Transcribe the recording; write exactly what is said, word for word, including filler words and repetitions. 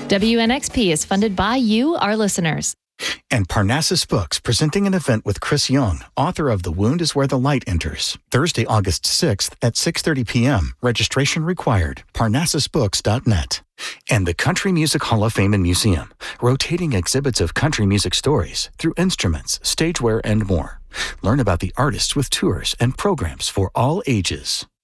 W N X P is funded by you, our listeners. And Parnassus Books, presenting an event with Chris Young, author of The Wound is Where the Light Enters. Thursday, August sixth at six thirty p.m. Registration required. Parnassus Books dot net. And the Country Music Hall of Fame and Museum, rotating exhibits of country music stories through instruments, stageware, and more. Learn about the artists with tours and programs for all ages.